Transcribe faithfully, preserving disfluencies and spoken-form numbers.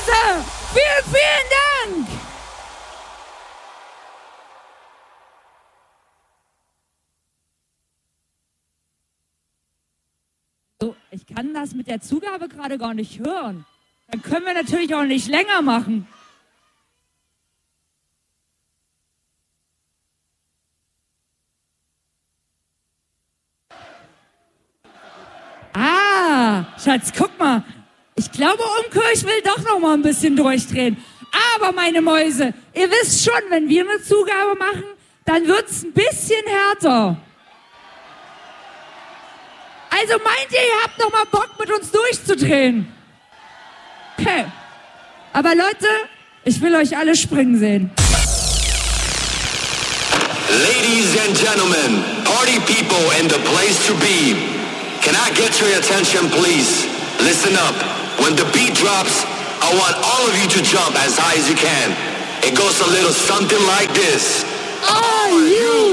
Mäuse! Vielen, vielen Dank! So, ich kann das mit der Zugabe gerade gar nicht hören. Dann können wir natürlich auch nicht länger machen. Ah, Schatz, guck mal. Ich glaube, Umkirch will doch noch mal ein bisschen durchdrehen. Aber, meine Mäuse, ihr wisst schon, wenn wir eine Zugabe machen, dann wird's ein bisschen härter. Also meint ihr, ihr habt noch mal Bock, mit uns durchzudrehen? Okay. Aber Leute, ich will euch alle springen sehen. Ladies and gentlemen, party people and the place to be. Can I get your attention, please? Listen up. When the beat drops, I want all of you to jump as high as you can. It goes a little something like this. Are you